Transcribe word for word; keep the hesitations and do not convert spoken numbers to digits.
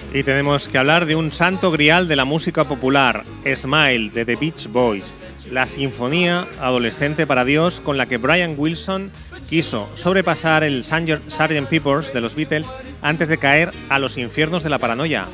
Y tenemos que hablar de un santo grial de la música popular, Smile, de The Beach Boys, la sinfonía adolescente para Dios con la que Brian Wilson quiso sobrepasar el sargento Pepper's de los Beatles antes de caer a los infiernos de la paranoia.